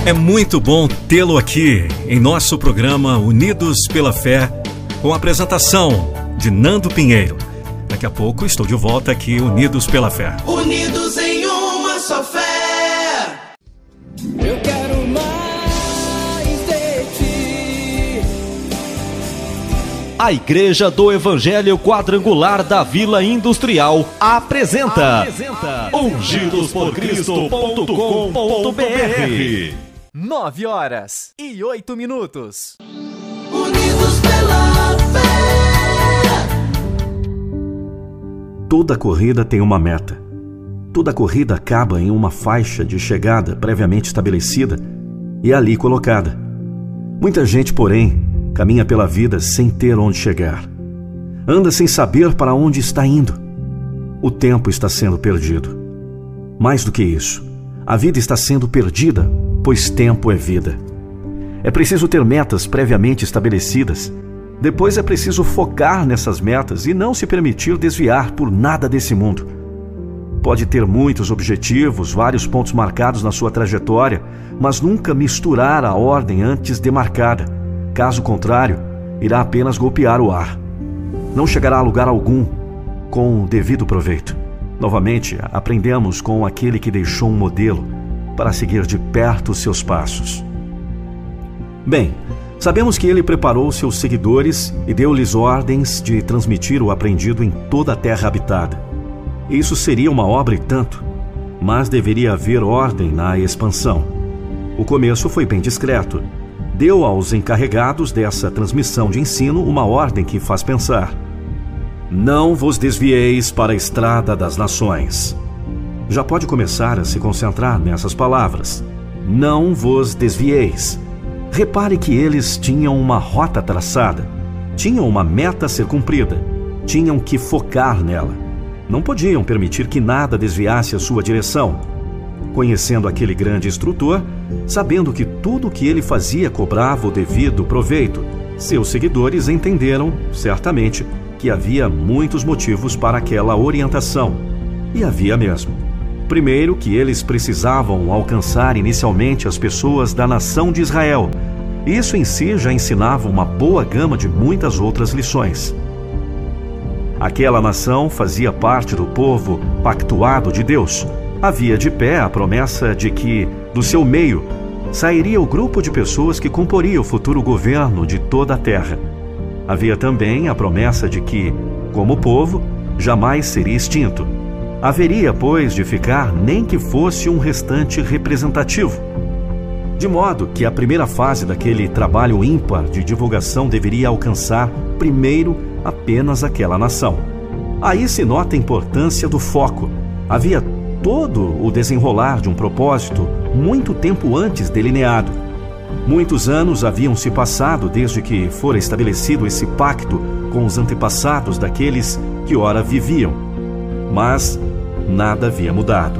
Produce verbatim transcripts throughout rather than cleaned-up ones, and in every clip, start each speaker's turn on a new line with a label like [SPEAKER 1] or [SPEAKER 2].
[SPEAKER 1] É muito bom tê-lo aqui em nosso programa Unidos pela Fé, com a apresentação de Nando Pinheiro. Daqui a pouco estou de volta aqui, Unidos pela Fé.
[SPEAKER 2] Unidos em uma só fé.
[SPEAKER 3] Eu quero mais de ti.
[SPEAKER 4] A Igreja do Evangelho Quadrangular da Vila Industrial apresenta, apresenta ungidos por cristo ponto com ponto b r.
[SPEAKER 5] Nove horas e oito minutos.
[SPEAKER 2] Unidos pela fé.
[SPEAKER 6] Toda corrida tem uma meta. Toda corrida acaba em uma faixa de chegada previamente estabelecida e ali colocada. Muita gente, porém, caminha pela vida sem ter onde chegar. Anda sem saber para onde está indo. O tempo está sendo perdido. Mais do que isso, a vida está sendo perdida, pois tempo é vida. É preciso ter metas previamente estabelecidas. Depois é preciso focar nessas metas e não se permitir desviar por nada desse mundo. Pode ter muitos objetivos, vários pontos marcados na sua trajetória, mas nunca misturar a ordem antes demarcada. Caso contrário, irá apenas golpear o ar. Não chegará a lugar algum com o devido proveito. Novamente, aprendemos com aquele que deixou um modelo para seguir de perto seus passos. Bem, sabemos que ele preparou seus seguidores e deu-lhes ordens de transmitir o aprendido em toda a terra habitada. Isso seria uma obra e tanto, mas deveria haver ordem na expansão. O começo foi bem discreto. Deu aos encarregados dessa transmissão de ensino uma ordem que faz pensar. Não vos desvieis para a estrada das nações. Já pode começar a se concentrar nessas palavras. Não vos desvieis. Repare que eles tinham uma rota traçada, tinham uma meta a ser cumprida, tinham que focar nela. Não podiam permitir que nada desviasse a sua direção. Conhecendo aquele grande instrutor, sabendo que tudo o que ele fazia cobrava o devido proveito, seus seguidores entenderam, certamente, que havia muitos motivos para aquela orientação. E havia mesmo. Primeiro, que eles precisavam alcançar inicialmente as pessoas da nação de Israel. Isso em si já ensinava uma boa gama de muitas outras lições. Aquela nação fazia parte do povo pactuado de Deus. Havia de pé a promessa de que, do seu meio, sairia o grupo de pessoas que comporia o futuro governo de toda a terra. Havia também a promessa de que, como povo, jamais seria extinto. Haveria, pois, de ficar nem que fosse um restante representativo. De modo que a primeira fase daquele trabalho ímpar de divulgação deveria alcançar, primeiro, apenas aquela nação. Aí se nota a importância do foco. Havia todo o desenrolar de um propósito muito tempo antes delineado. Muitos anos haviam se passado desde que fora estabelecido esse pacto com os antepassados daqueles que ora viviam. Mas nada havia mudado.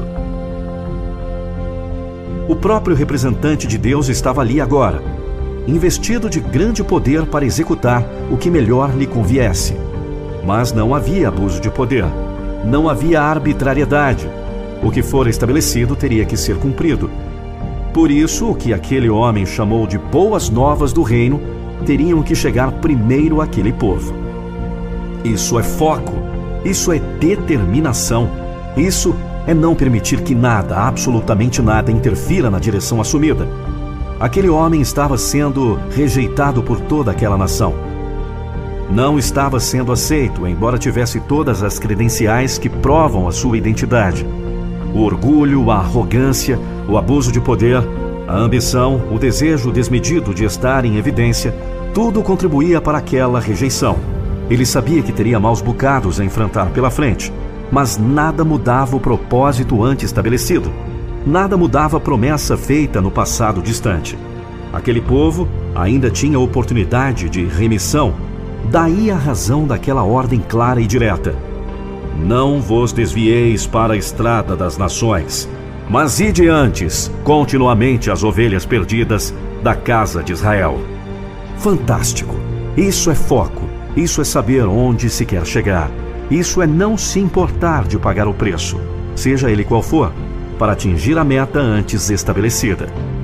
[SPEAKER 6] O próprio representante de Deus estava ali agora, investido de grande poder para executar o que melhor lhe conviesse. Mas não havia abuso de poder, não havia arbitrariedade. O que for estabelecido teria que ser cumprido. Por isso, o que aquele homem chamou de boas novas do reino teriam que chegar primeiro àquele povo. Isso é foco, isso é determinação, isso é não permitir que nada, absolutamente nada, interfira na direção assumida. Aquele homem estava sendo rejeitado por toda aquela nação. Não estava sendo aceito, embora tivesse todas as credenciais que provam a sua identidade. O orgulho, a arrogância, o abuso de poder, a ambição, o desejo desmedido de estar em evidência, tudo contribuía para aquela rejeição. Ele sabia que teria maus bocados a enfrentar pela frente, mas nada mudava o propósito antes estabelecido. Nada mudava a promessa feita no passado distante. Aquele povo ainda tinha oportunidade de remissão, daí a razão daquela ordem clara e direta. Não vos desvieis para a estrada das nações, mas ide antes, continuamente, as ovelhas perdidas da casa de Israel. Fantástico! Isso é foco, isso é saber onde se quer chegar, isso é não se importar de pagar o preço, seja ele qual for, para atingir a meta antes estabelecida.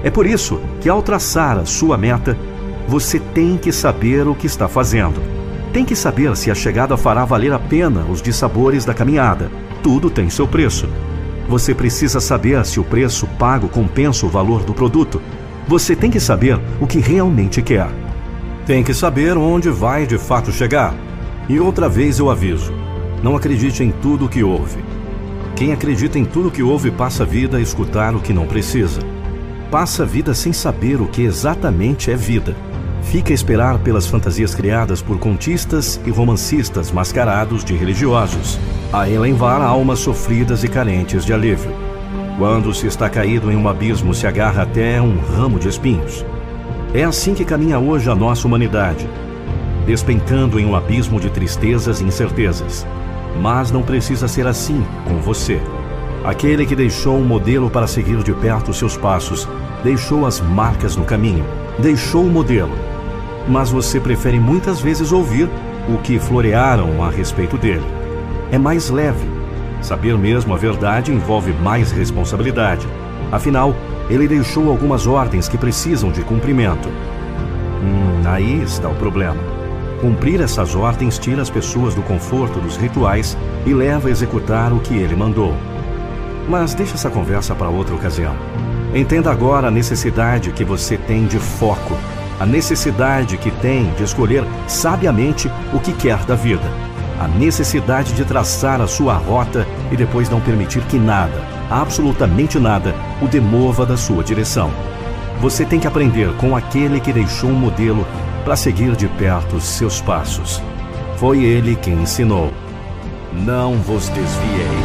[SPEAKER 6] É por isso que, ao traçar a sua meta, você tem que saber o que está fazendo. Tem que saber se a chegada fará valer a pena os dissabores da caminhada. Tudo tem seu preço. Você precisa saber se o preço pago compensa o valor do produto. Você tem que saber o que realmente quer. Tem que saber onde vai de fato chegar. E outra vez eu aviso, não acredite em tudo o que ouve. Quem acredita em tudo o que ouve passa a vida a escutar o que não precisa. Passa a vida sem saber o que exatamente é vida. Fica a esperar pelas fantasias criadas por contistas e romancistas mascarados de religiosos, a elevar almas sofridas e carentes de alívio. Quando se está caído em um abismo, se agarra até um ramo de espinhos. É assim que caminha hoje a nossa humanidade, despencando em um abismo de tristezas e incertezas. Mas não precisa ser assim com você. Aquele que deixou um modelo para seguir de perto seus passos, deixou as marcas no caminho, deixou o modelo. Mas você prefere muitas vezes ouvir o que florearam a respeito dele. É mais leve. Saber mesmo a verdade envolve mais responsabilidade. Afinal, ele deixou algumas ordens que precisam de cumprimento. Hum, aí está o problema. Cumprir essas ordens tira as pessoas do conforto dos rituais e leva a executar o que ele mandou. Mas deixa essa conversa para outra ocasião. Entenda agora a necessidade que você tem de foco. A necessidade que tem de escolher sabiamente o que quer da vida. A necessidade de traçar a sua rota e depois não permitir que nada, absolutamente nada, o demova da sua direção. Você tem que aprender com aquele que deixou um modelo para seguir de perto seus passos. Foi ele quem ensinou: não vos desvieis.